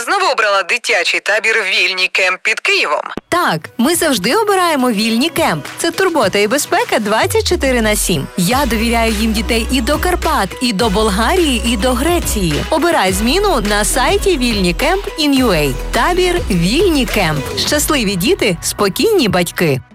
знову обрала дитячий табір «Вільні кемп» під Києвом? Так, ми завжди обираємо «Вільні кемп». Це турбота і безпека 24/7. Я довіряю їм дітей і до Карпат, і до Болгарії, і до Греції. Обирай зміну на сайті «Вільні кемп.in.ua». Табір «Вільні кемп». Щасливі діти, спокійні батьки.